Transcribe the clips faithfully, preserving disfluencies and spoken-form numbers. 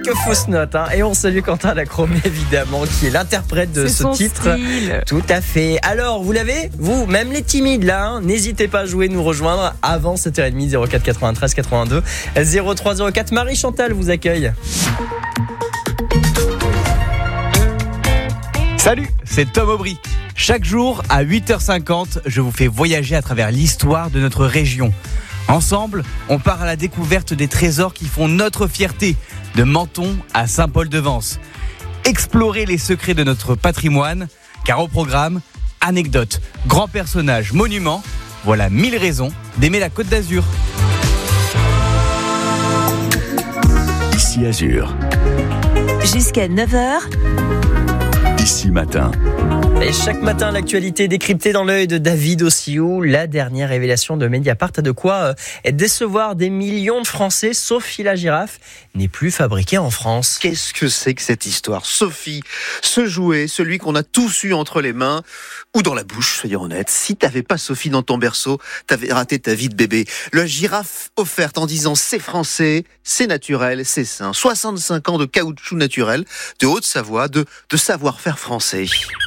quelques fausses notes. Hein. Et on salue Quentin Lacromé, évidemment, qui est l'interprète de C'est ce son titre. style. Tout à fait. Alors, vous l'avez, vous, même les timides là, hein, n'hésitez pas à jouer, nous rejoindre avant sept heures trente, zéro quatre quatre-vingt-treize quatre-vingt-deux zéro trois zéro quatre. Marie Chantal vous accueille. Salut, c'est Tom Aubry. Chaque jour, à huit heures cinquante, je vous fais voyager à travers l'histoire de notre région. Ensemble, on part à la découverte des trésors qui font notre fierté, de Menton à Saint-Paul-de-Vence. Explorer les secrets de notre patrimoine, car au programme, anecdotes, grands personnages, monuments, voilà mille raisons d'aimer la Côte d'Azur. Ici Azur, Jusqu'à neuf heures, ici Matin. Et chaque matin, l'actualité décryptée dans l'œil de David Ossiou. La dernière révélation de Mediapart a de quoi euh, décevoir des millions de Français. Sophie la girafe n'est plus fabriquée en France. Qu'est-ce que c'est que cette histoire ? Sophie, ce jouet, celui qu'on a tous eu entre les mains ou dans la bouche, soyons honnêtes. Si t'avais pas Sophie dans ton berceau, t'avais raté ta vie de bébé. La girafe offerte en disant c'est français, c'est naturel, c'est sain. soixante-cinq ans de caoutchouc naturel, de Haute-Savoie, de, de savoir-faire français.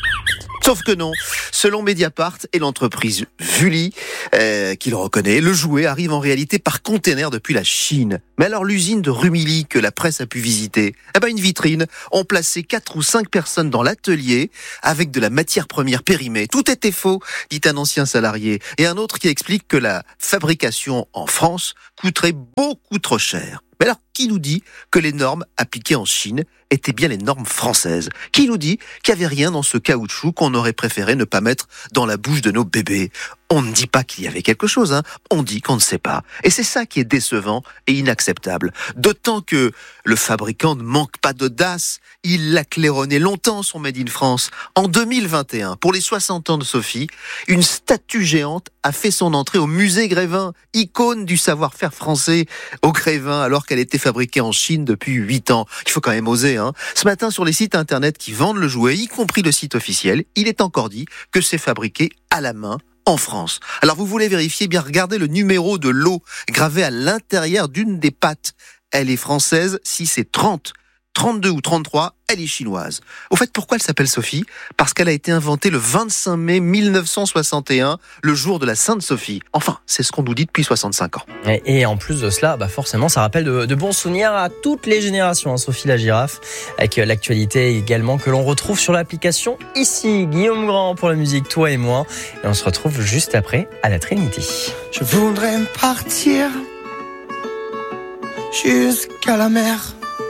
Sauf que non, selon Mediapart et l'entreprise Vully, euh, qui le reconnaît, le jouet arrive en réalité par container depuis la Chine. Mais alors l'usine de Rumilly que la presse a pu visiter, eh ben une vitrine, ont placé quatre ou cinq personnes dans l'atelier avec de la matière première périmée. Tout était faux, dit un ancien salarié. Et un autre qui explique que la fabrication en France coûterait beaucoup trop cher. Mais alors, qui nous dit que les normes appliquées en Chine étaient bien les normes françaises ? Qui nous dit qu'il n'y avait rien dans ce caoutchouc qu'on aurait préféré ne pas mettre dans la bouche de nos bébés ? On ne dit pas qu'il y avait quelque chose, hein. On dit qu'on ne sait pas. Et c'est ça qui est décevant et inacceptable. D'autant que le fabricant ne manque pas d'audace. Il l'a claironné longtemps, son Made in France. En deux mille vingt et un, pour les soixante ans de Sophie, une statue géante a fait son entrée au musée Grévin, icône du savoir-faire français au Grévin, alors qu'elle était fabriquée en Chine depuis huit ans. Il faut quand même oser, hein. Ce matin, sur les sites internet qui vendent le jouet, y compris le site officiel, il est encore dit que c'est fabriqué à la main en France. Alors vous voulez vérifier, bien regardez le numéro de lot gravé à l'intérieur d'une des pattes. Elle est française, si c'est trente, trente-deux ou trente-trois, elle est chinoise. Au fait, pourquoi elle s'appelle Sophie ? Parce qu'elle a été inventée le vingt-cinq mai mille neuf cent soixante et un, le jour de la Sainte Sophie. Enfin, c'est ce qu'on nous dit depuis soixante-cinq ans. Et, et en plus de cela, bah forcément, ça rappelle de, de bons souvenirs à toutes les générations, hein, Sophie la girafe, avec l'actualité également que l'on retrouve sur l'application ici. Guillaume Grand pour la musique, toi et moi. Et on se retrouve juste après à la Trinité. Je voudrais partir jusqu'à la mer,